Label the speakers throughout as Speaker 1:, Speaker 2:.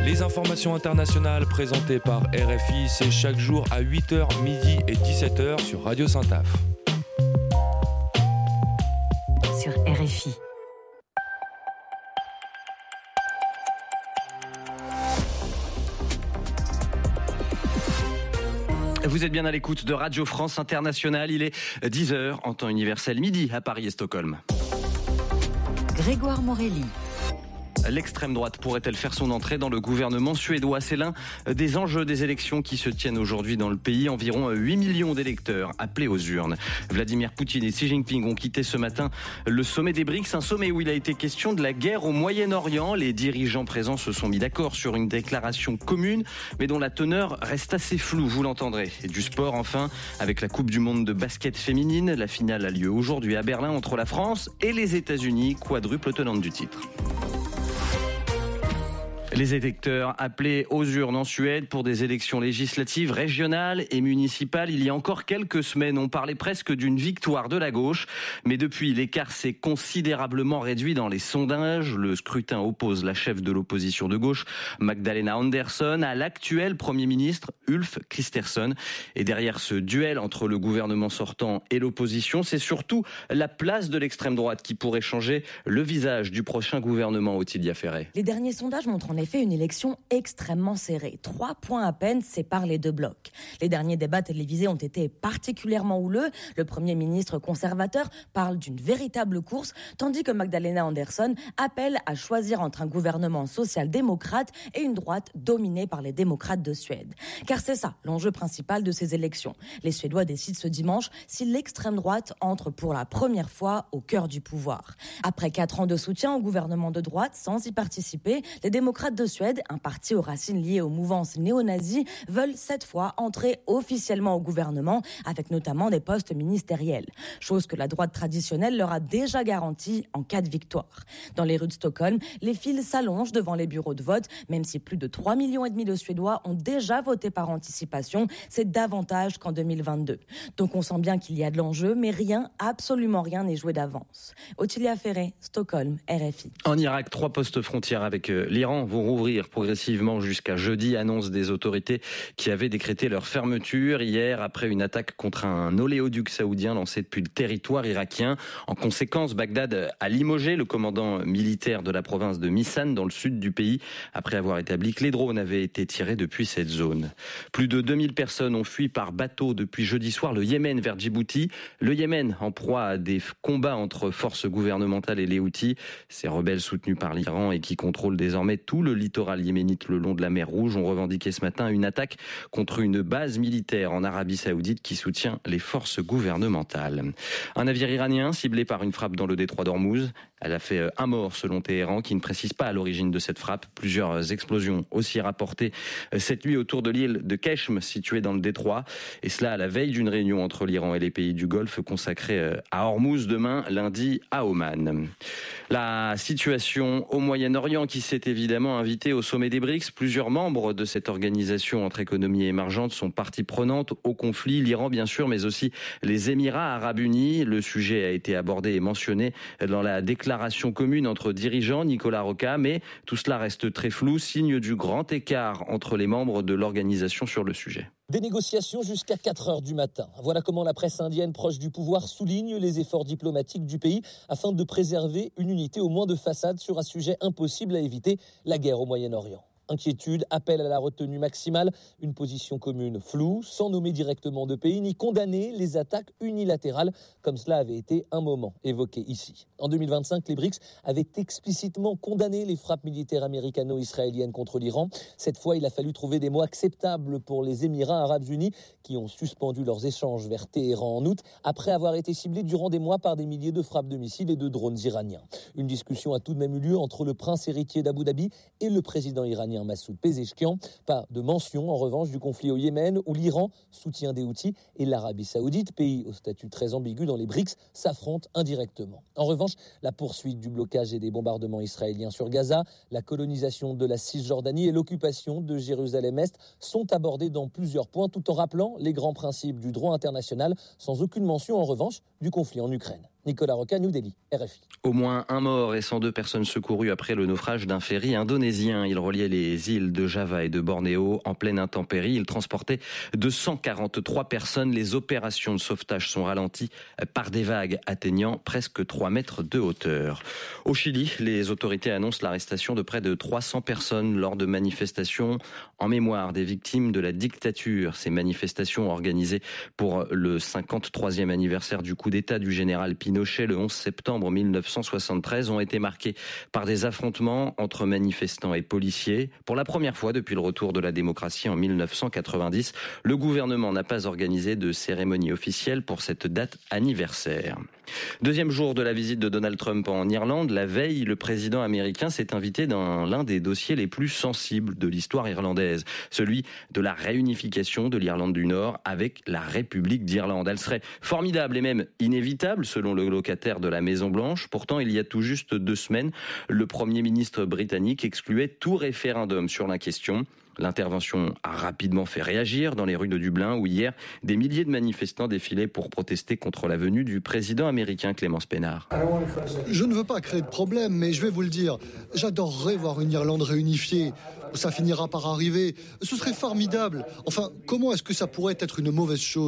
Speaker 1: Les informations internationales présentées par RFI, c'est chaque jour à 8h, midi et 17h sur Radio Saint-Af.
Speaker 2: Sur RFI.
Speaker 3: Vous êtes bien à l'écoute de Radio France Internationale. Il est 10h en temps universel, midi à Paris et Stockholm.
Speaker 2: Grégoire Morelli.
Speaker 3: L'extrême droite pourrait-elle faire son entrée dans le gouvernement suédois ? C'est l'un des enjeux des élections qui se tiennent aujourd'hui dans le pays. Environ 8 millions d'électeurs appelés aux urnes. Vladimir Poutine et Xi Jinping ont quitté ce matin le sommet des BRICS, un sommet où il a été question de la guerre au Moyen-Orient. Les dirigeants présents se sont mis d'accord sur une déclaration commune, mais dont la teneur reste assez floue, vous l'entendrez. Et du sport enfin, avec la Coupe du Monde de basket féminine. La finale a lieu aujourd'hui à Berlin entre la France et les États-Unis, quadruple tenante du titre. Les électeurs appelés aux urnes en Suède pour des élections législatives, régionales et municipales. Il y a encore quelques semaines, on parlait presque d'une victoire de la gauche. Mais depuis, l'écart s'est considérablement réduit dans les sondages. Le scrutin oppose la chef de l'opposition de gauche, Magdalena Andersson, à l'actuel Premier ministre, Ulf Kristersson. Et derrière ce duel entre le gouvernement sortant et l'opposition, c'est surtout la place de l'extrême droite qui pourrait changer le visage du prochain gouvernement, Ottilia Ferret.
Speaker 4: Les derniers sondages montrent en effet une élection extrêmement serrée. 3 points à peine séparent les deux blocs. Les derniers débats télévisés ont été particulièrement houleux. Le Premier ministre conservateur parle d'une véritable course, tandis que Magdalena Andersson appelle à choisir entre un gouvernement social-démocrate et une droite dominée par les démocrates de Suède. Car c'est ça l'enjeu principal de ces élections. Les Suédois décident ce dimanche si l'extrême droite entre pour la première fois au cœur du pouvoir. Après 4 ans de soutien au gouvernement de droite sans y participer, les démocrates de Suède, un parti aux racines liées aux mouvances néo-nazies, veulent cette fois entrer officiellement au gouvernement avec notamment des postes ministériels. Chose que la droite traditionnelle leur a déjà garantie en cas de victoire. Dans les rues de Stockholm, les files s'allongent devant les bureaux de vote, même si plus de 3,5 millions de Suédois ont déjà voté par anticipation. C'est davantage qu'en 2022. Donc on sent bien qu'il y a de l'enjeu, mais rien, absolument rien n'est joué d'avance. Ottilia Ferret, Stockholm, RFI.
Speaker 3: En Irak, 3 postes frontières avec l'Iran vont rouvrir progressivement jusqu'à jeudi, annonce des autorités qui avaient décrété leur fermeture hier après une attaque contre un oléoduc saoudien lancé depuis le territoire irakien. En conséquence, Bagdad a limogé le commandant militaire de la province de Misan dans le sud du pays après avoir établi que les drones avaient été tirés depuis cette zone. Plus de 2000 personnes ont fui par bateau depuis jeudi soir le Yémen vers Djibouti. Le Yémen en proie à des combats entre forces gouvernementales et les Houthis, ces rebelles soutenus par l'Iran et qui contrôlent désormais tout le littoral yéménite le long de la mer Rouge, ont revendiqué ce matin une attaque contre une base militaire en Arabie Saoudite qui soutient les forces gouvernementales. Un navire iranien ciblé par une frappe dans le détroit d'Ormuz. Elle a fait un mort selon Téhéran, qui ne précise pas à l'origine de cette frappe. Plusieurs explosions aussi rapportées cette nuit autour de l'île de Keshm, située dans le détroit. Et cela à la veille d'une réunion entre l'Iran et les pays du Golfe consacrée à Ormuz demain, lundi, à Oman. La situation au Moyen-Orient qui s'est évidemment invitée au sommet des BRICS. Plusieurs membres de cette organisation entre économies émergentes sont partie prenante au conflit. L'Iran, bien sûr, mais aussi les Émirats arabes unis. Le sujet a été abordé et mentionné dans la déclaration commune entre dirigeants, Nicolas Roca, mais tout cela reste très flou, signe du grand écart entre les membres de l'organisation sur le sujet.
Speaker 5: Des négociations jusqu'à 4 heures du matin. Voilà comment la presse indienne proche du pouvoir souligne les efforts diplomatiques du pays afin de préserver une unité au moins de façade sur un sujet impossible à éviter, la guerre au Moyen-Orient. Inquiétude, appel à la retenue maximale, une position commune floue, sans nommer directement de pays, ni condamner les attaques unilatérales, comme cela avait été un moment évoqué ici. En 2025, les BRICS avaient explicitement condamné les frappes militaires américano-israéliennes contre l'Iran. Cette fois, il a fallu trouver des mots acceptables pour les Émirats arabes unis, qui ont suspendu leurs échanges vers Téhéran en août, après avoir été ciblés durant des mois par des milliers de frappes de missiles et de drones iraniens. Une discussion a tout de même eu lieu entre le prince héritier d'Abu Dhabi et le président iranien Massoud Pezeshkian. Pas de mention, en revanche, du conflit au Yémen, où l'Iran, soutien des Houthis, et l'Arabie Saoudite, pays au statut très ambigu dans les BRICS, s'affrontent indirectement. En revanche, la poursuite du blocage et des bombardements israéliens sur Gaza, la colonisation de la Cisjordanie et l'occupation de Jérusalem-Est sont abordés dans plusieurs points, tout en rappelant les grands principes du droit international, sans aucune mention, en revanche, du conflit en Ukraine. Nicolas Roca, New Delhi, RFI.
Speaker 3: Au moins un mort et 102 personnes secourues après le naufrage d'un ferry indonésien. Il reliait les îles de Java et de Bornéo en pleine intempérie. Il transportait 243 personnes. Les opérations de sauvetage sont ralenties par des vagues atteignant presque 3 mètres de hauteur. Au Chili, les autorités annoncent l'arrestation de près de 300 personnes lors de manifestations en mémoire des victimes de la dictature. Ces manifestations organisées pour le 53e anniversaire du coup d'État du général Pinochet le 11 septembre 1973 ont été marquées par des affrontements entre manifestants et policiers. Pour la première fois depuis le retour de la démocratie en 1990, le gouvernement n'a pas organisé de cérémonie officielle pour cette date anniversaire. Deuxième jour de la visite de Donald Trump en Irlande, la veille, le président américain s'est invité dans l'un des dossiers les plus sensibles de l'histoire irlandaise, celui de la réunification de l'Irlande du Nord avec la République d'Irlande. Elle serait formidable et même inévitable selon le locataire de la Maison-Blanche. Pourtant, il y a tout juste 2 semaines, le Premier ministre britannique excluait tout référendum sur la question. L'intervention a rapidement fait réagir dans les rues de Dublin où hier, des milliers de manifestants défilaient pour protester contre la venue du président américain Clémence Pénard.
Speaker 6: Je ne veux pas créer de problème, mais je vais vous le dire, j'adorerais voir une Irlande réunifiée. Ça finira par arriver. Ce serait formidable. Enfin, comment est-ce que ça pourrait être une mauvaise chose ?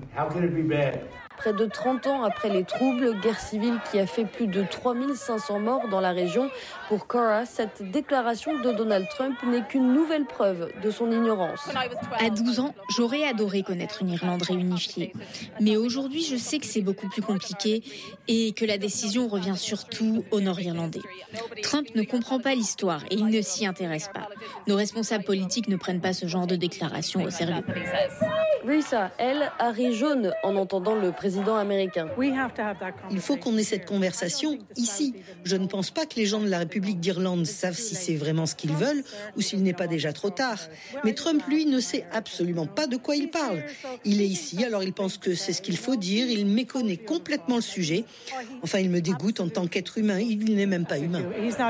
Speaker 7: Près de 30 ans après les troubles, guerre civile qui a fait plus de 3500 morts dans la région, pour Cora, cette déclaration de Donald Trump n'est qu'une nouvelle preuve de son ignorance.
Speaker 8: À 12 ans, j'aurais adoré connaître une Irlande réunifiée. Mais aujourd'hui, je sais que c'est beaucoup plus compliqué et que la décision revient surtout aux Nord-Irlandais. Trump ne comprend pas l'histoire et il ne s'y intéresse pas. Nos responsables politiques ne prennent pas ce genre de déclaration au sérieux.
Speaker 7: Risa, elle, a ri jaune en entendant le président américain.
Speaker 9: Il faut qu'on ait cette conversation ici. Je ne pense pas que les gens de la République d'Irlande savent si c'est vraiment ce qu'ils veulent ou s'il n'est pas déjà trop tard. Mais Trump, lui, ne sait absolument pas de quoi il parle. Il est ici, alors il pense que c'est ce qu'il faut dire. Il méconnaît complètement le sujet. Enfin, il me dégoûte en tant qu'être humain. Il n'est même pas humain.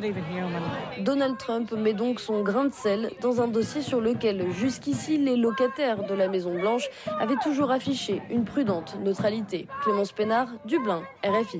Speaker 7: Donald Trump met donc son grain de sel dans un dossier sur lequel, jusqu'ici, les locataires de la Maison-Blanche avaient toujours affiché une prudente neutralité. Clémence Pénard, Dublin, RFI.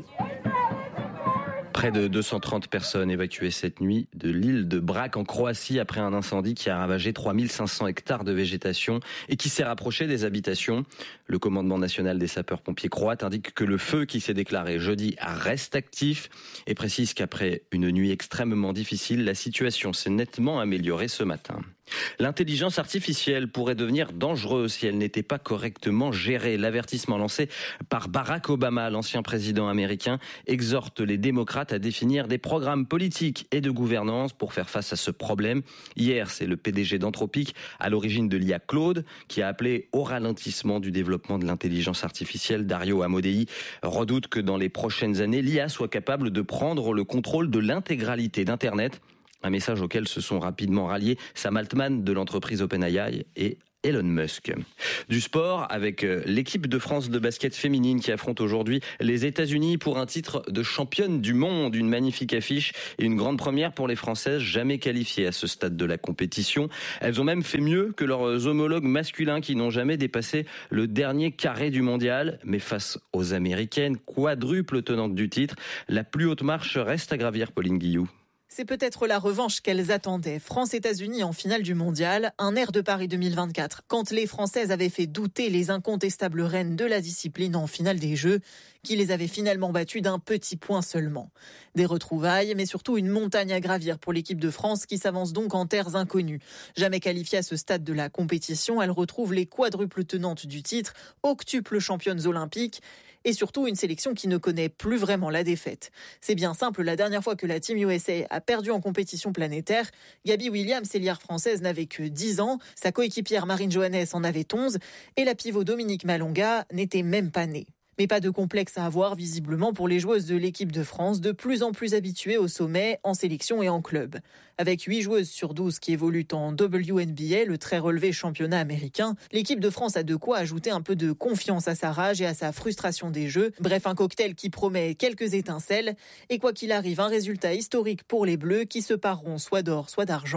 Speaker 3: Près de 230 personnes évacuées cette nuit de l'île de Brač en Croatie après un incendie qui a ravagé 3500 hectares de végétation et qui s'est rapproché des habitations. Le commandement national des sapeurs-pompiers croates indique que le feu qui s'est déclaré jeudi reste actif et précise qu'après une nuit extrêmement difficile, la situation s'est nettement améliorée ce matin. L'intelligence artificielle pourrait devenir dangereuse si elle n'était pas correctement gérée. L'avertissement lancé par Barack Obama, l'ancien président américain, exhorte les démocrates à définir des programmes politiques et de gouvernance pour faire face à ce problème. Hier, c'est le PDG d'Anthropic, à l'origine de l'IA Claude, qui a appelé au ralentissement du développement de l'intelligence artificielle. Dario Amodei redoute que dans les prochaines années, l'IA soit capable de prendre le contrôle de l'intégralité d'Internet. Un message auquel se sont rapidement ralliés Sam Altman de l'entreprise OpenAI et Elon Musk. Du sport avec l'équipe de France de basket féminine qui affronte aujourd'hui les États-Unis pour un titre de championne du monde. Une magnifique affiche et une grande première pour les Françaises jamais qualifiées à ce stade de la compétition. Elles ont même fait mieux que leurs homologues masculins qui n'ont jamais dépassé le dernier carré du mondial. Mais face aux Américaines, quadruple tenante du titre, la plus haute marche reste à gravir, Pauline Guillou.
Speaker 10: C'est peut-être la revanche qu'elles attendaient. France-États-Unis en finale du mondial, un air de Paris 2024. Quand les Françaises avaient fait douter les incontestables reines de la discipline en finale des Jeux, qui les avaient finalement battues d'un petit point seulement. Des retrouvailles, mais surtout une montagne à gravir pour l'équipe de France qui s'avance donc en terres inconnues. Jamais qualifiée à ce stade de la compétition, elle retrouve les quadruples tenantes du titre, octuples championnes olympiques, et surtout une sélection qui ne connaît plus vraiment la défaite. C'est bien simple, la dernière fois que la Team USA a perdu en compétition planétaire, Gabi Williams, ailière française, n'avait que 10 ans, sa coéquipière Marine Johannes en avait 11, et la pivot Dominique Malonga n'était même pas née. Mais pas de complexe à avoir visiblement pour les joueuses de l'équipe de France, de plus en plus habituées au sommet, en sélection et en club. Avec 8 joueuses sur 12 qui évoluent en WNBA, le très relevé championnat américain, l'équipe de France a de quoi ajouter un peu de confiance à sa rage et à sa frustration des Jeux. Bref, un cocktail qui promet quelques étincelles. Et quoi qu'il arrive, un résultat historique pour les Bleus qui se pareront soit d'or, soit d'argent.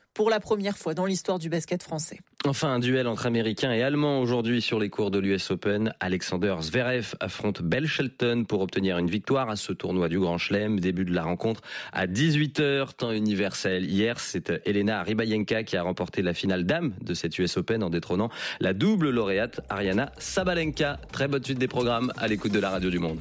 Speaker 10: pour la première fois dans l'histoire du basket français.
Speaker 3: Enfin, un duel entre Américains et Allemands aujourd'hui sur les cours de l'US Open. Alexander Zverev affronte Bell Shelton pour obtenir une victoire à ce tournoi du Grand Chelem. Début de la rencontre à 18h, temps universel. Hier, c'est Elena Rybayenka qui a remporté la finale dames de cette US Open en détrônant la double lauréate Ariana Sabalenka. Très bonne suite des programmes à l'écoute de la Radio du Monde.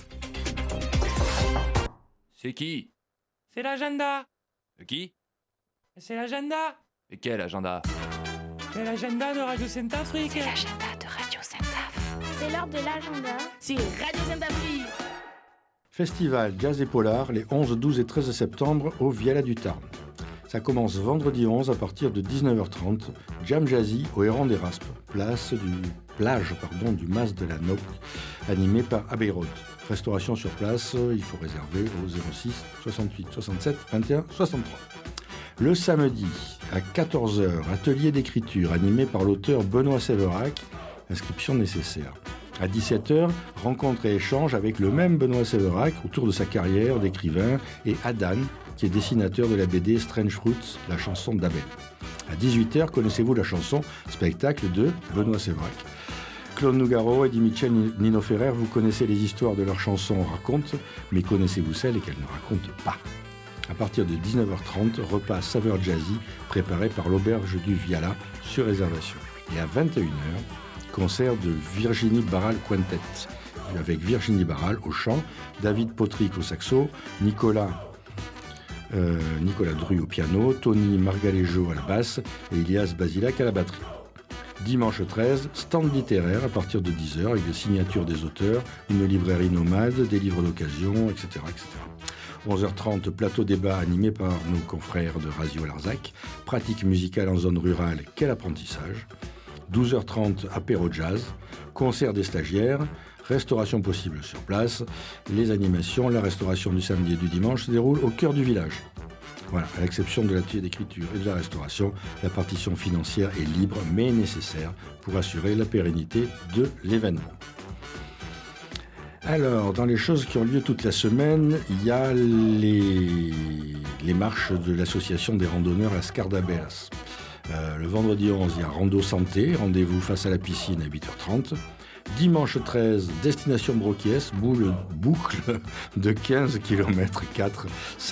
Speaker 1: C'est qui ? C'est l'agenda. Qui ? C'est l'agenda. Et quel agenda ? C'est l'agenda de Radio Saint-Afrique.
Speaker 2: C'est l'agenda de Radio Saint-Afrique.
Speaker 11: C'est l'heure de l'agenda.
Speaker 2: C'est Radio Saint-Afrique.
Speaker 12: Festival Jazz et Polar les 11, 12 et 13 septembre au Viala du Tarn. Ça commence vendredi 11 à partir de 19h30. Jam Jazzy au Héron des Raspes, plage du Mas de la Noc, animé par Abbey Road. Restauration sur place, il faut réserver au 06 68 67 21 63. Le samedi, à 14h, atelier d'écriture animé par l'auteur Benoît Séverac, inscription nécessaire. À 17h, rencontre et échange avec le même Benoît Séverac autour de sa carrière d'écrivain et Adan, qui est dessinateur de la BD Strange Fruits, la chanson d'Abel. À 18h, connaissez-vous la chanson spectacle de Benoît Séverac. Claude Nougaro, Eddie Mitchell, Nino Ferrer, vous connaissez les histoires de leurs chansons racontent, mais connaissez-vous celles qu'elles ne racontent pas ? À partir de 19h30, repas saveur jazzy préparé par l'auberge du Viala sur réservation. Et à 21h, concert de Virginie Barral Quintet, avec Virginie Barral au chant, David Potrick au saxo, Nicolas Dru au piano, Tony Margalejo à la basse et Ilias Basilac à la batterie. Dimanche 13, stand littéraire à partir de 10h avec des signatures des auteurs, une librairie nomade, des livres d'occasion, etc. 11h30, plateau débat animé par nos confrères de Radio Larzac. Pratique musicale en zone rurale, quel apprentissage. 12h30, apéro jazz. Concert des stagiaires. Restauration possible sur place. Les animations, la restauration du samedi et du dimanche se déroule au cœur du village. Voilà, à l'exception de l'atelier d'écriture et de la restauration, la partition financière est libre mais nécessaire pour assurer la pérennité de l'événement. Alors, dans les choses qui ont lieu toute la semaine, il y a les marches de l'association des randonneurs à Scardabellas. Le vendredi 11, il y a Rando Santé, rendez-vous face à la piscine à 8h30. Dimanche 13, destination Broquies, boucle de 15 km 4,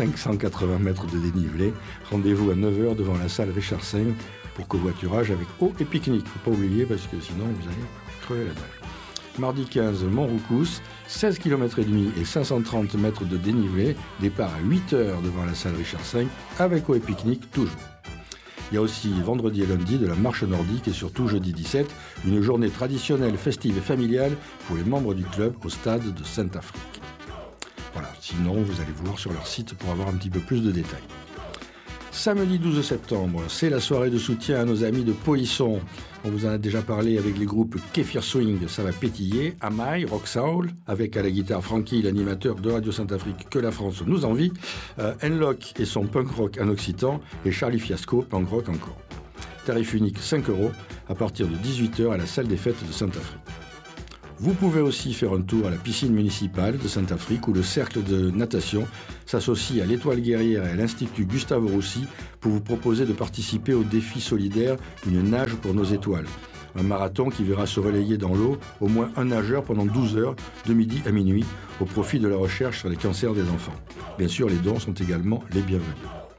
Speaker 12: 580 mètres de dénivelé. Rendez-vous à 9h devant la salle Richard V pour covoiturage avec eau et pique-nique. Il ne faut pas oublier parce que sinon vous allez crever la dalle. Mardi 15, Montroucous, 16 km et demi et 530 mètres de dénivelé. Départ à 8h devant la salle Richard V avec eau et pique-nique toujours. Il y a aussi vendredi et lundi de la marche nordique et surtout jeudi 17, une journée traditionnelle, festive et familiale pour les membres du club au stade de Saint-Afrique. Voilà, sinon vous allez voir sur leur site pour avoir un petit peu plus de détails. Samedi 12 septembre, c'est la soirée de soutien à nos amis de Polisson. On vous en a déjà parlé avec les groupes Kéfir Swing, ça va pétiller, Amai, Rock Soul, avec à la guitare Francky, l'animateur de Radio Saint-Afrique que la France nous envie, Enlock et son punk rock en occitan, et Charlie Fiasco, punk rock encore. Tarif unique 5 € à partir de 18h à la salle des fêtes de Saint-Afrique. Vous pouvez aussi faire un tour à la piscine municipale de Saint-Afrique où le cercle de natation s'associe à l'Étoile Guerrière et à l'Institut Gustave Roussy pour vous proposer de participer au défi solidaire Une nage pour nos étoiles. Un marathon qui verra se relayer dans l'eau au moins un nageur pendant 12 heures de midi à minuit au profit de la recherche sur les cancers des enfants. Bien sûr, les dons sont également les bienvenus.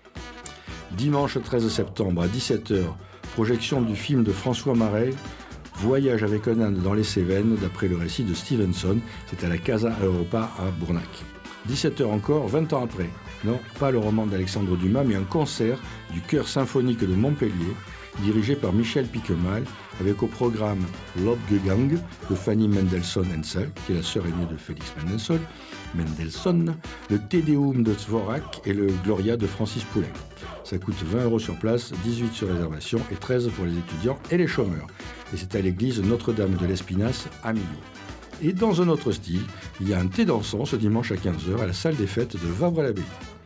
Speaker 12: Dimanche 13 septembre à 17h, projection du film de François Marais, Voyage avec un âne dans les Cévennes, d'après le récit de Stevenson. C'est à la Casa Europa à Bournac. 17h encore, 20 ans après. Non, pas le roman d'Alexandre Dumas, mais un concert du Chœur symphonique de Montpellier, dirigé par Michel Piquemal, avec au programme Lobgesang de Fanny Mendelssohn-Hensel, qui est la sœur aînée de Félix Mendelssohn, le Te Deum de Dvorak et le Gloria de Francis Poulenc. Ça coûte 20 € sur place, 18 sur réservation et 13 pour les étudiants et les chômeurs. Et c'est à l'église Notre-Dame de l'Espinasse à Millau. Et dans un autre style, il y a un thé dansant ce dimanche à 15h à la salle des fêtes de Vavre-l'Abbé.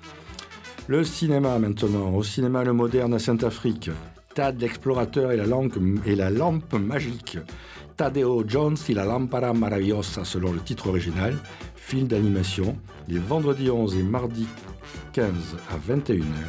Speaker 12: Le cinéma maintenant, au cinéma Le Moderne à Saint-Afrique. Tad l'explorateur et la lampe magique. Tadeo Jones et la Lampara Maravillosa selon le titre original. Film d'animation, les vendredis 11 et mardi 15 à 21h.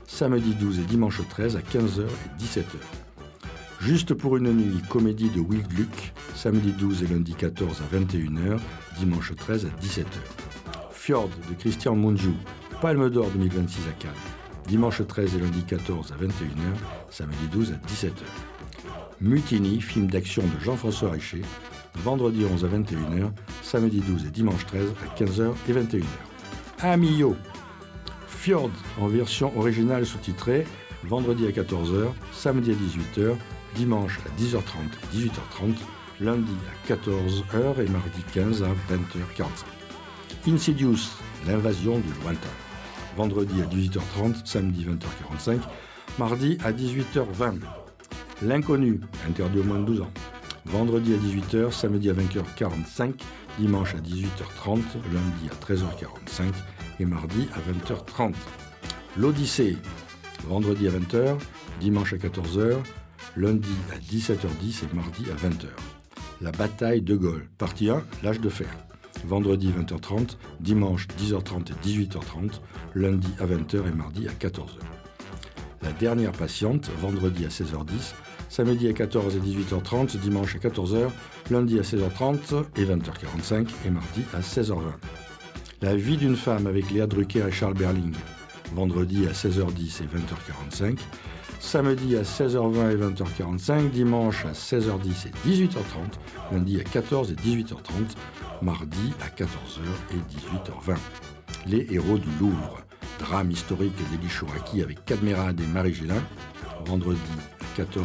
Speaker 12: samedi 12 et dimanche 13 à 15h et 17h. Juste pour une nuit, comédie de Will Gluck, samedi 12 et lundi 14 à 21h, dimanche 13 à 17h. Fjord de Christian Mungiu, Palme d'Or 2026 à Cannes, dimanche 13 et lundi 14 à 21h, samedi 12 à 17h. Mutiny, film d'action de Jean-François Richer, vendredi 11 à 21h, samedi 12 et dimanche 13 à 15h et 21h. Amio, Fjord en version originale sous-titrée, vendredi à 14h, samedi à 18h, dimanche à 10h30 et 18h30, lundi à 14h et mardi 15 à 20h45. Insidious, l'invasion du lointain, vendredi à 18h30, samedi 20h45, mardi à 18h20. L'inconnu, interdit aux moins de 12 ans, vendredi à 18h, samedi à 20h45, dimanche à 18h30, lundi à 13h45 et mardi à 20h30. L'Odyssée, vendredi à 20h, dimanche à 14h, lundi à 17h10 et mardi à 20h. La bataille de Gaulle, partie 1, l'âge de fer, vendredi 20h30, dimanche 10h30 et 18h30, lundi à 20h et mardi à 14h. La dernière patiente, vendredi à 16h10, samedi à 14h et 18h30, dimanche à 14h, lundi à 16h30 et 20h45 et mardi à 16h20. La vie d'une femme avec Léa Drucker et Charles Berling, vendredi à 16h10 et 20h45, samedi à 16h20 et 20h45, dimanche à 16h10 et 18h30, lundi à 14h et 18h30, mardi à 14h et 18h20. Les héros du Louvre, drame historique d'Élie Chouraki avec Cadmerade et Marie Gélin, vendredi à 14h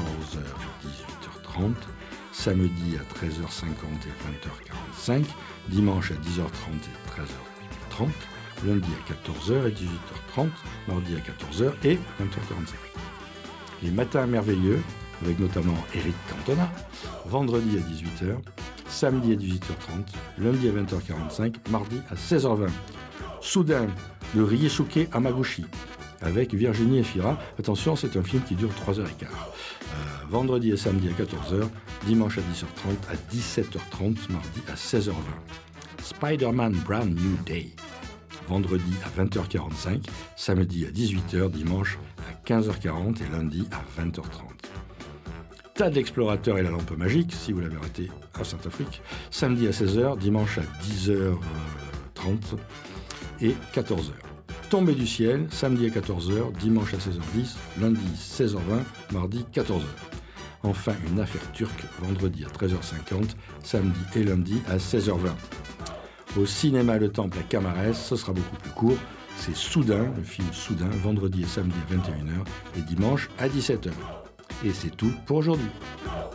Speaker 12: et 18h30, samedi à 13h50 et 20h45, dimanche à 10h30 et 13h30, lundi à 14h et 18h30, mardi à 14h et 20h45. Les matins merveilleux, avec notamment Éric Cantona, vendredi à 18h, samedi à 18h30, lundi à 20h45, mardi à 16h20. Soudain, de Ryosuke Hamaguchi, avec Virginie Efira. Attention, c'est un film qui dure 3h15. Vendredi et samedi à 14h, dimanche à 10h30, à 17h30, mardi à 16h20. Spider-Man Brand New Day, vendredi à 20h45, samedi à 18h, dimanche à 15h40 et lundi à 20h30. Tad l'explorateur et la lampe magique, si vous l'avez raté à Saint-Afrique, samedi à 16h, dimanche à 10h30 et 14h. Tombée du ciel, samedi à 14h, dimanche à 16h10, lundi 16h20, mardi 14h. Enfin, une affaire turque, vendredi à 13h50, samedi et lundi à 16h20. Au cinéma Le Temple à Camarès, ce sera beaucoup plus court. C'est Soudain, le film Soudain, vendredi et samedi à 21h et dimanche à 17h. Et c'est tout pour aujourd'hui.